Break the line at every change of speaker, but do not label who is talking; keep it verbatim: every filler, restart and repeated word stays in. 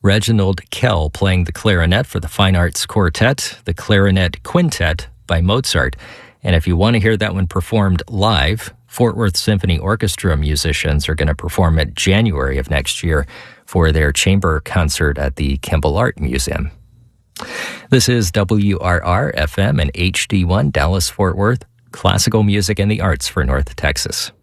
Reginald Kell playing the clarinet for the Fine Arts Quartet, the Clarinet Quintet by Mozart. And if you want to hear that one performed live, Fort Worth Symphony Orchestra musicians are going to perform it January of next year for their chamber concert at the Kimball Art Museum. This is W R R F M and H D one Dallas-Fort Worth, classical music and the arts for North Texas.